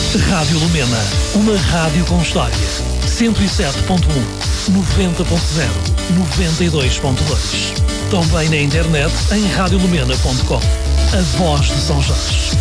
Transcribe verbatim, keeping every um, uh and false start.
Rádio Lumena, uma rádio com história. cento e sete ponto um, noventa ponto zero, noventa e dois ponto dois. Também na internet em rádio lumena ponto com. A voz de São Jorge.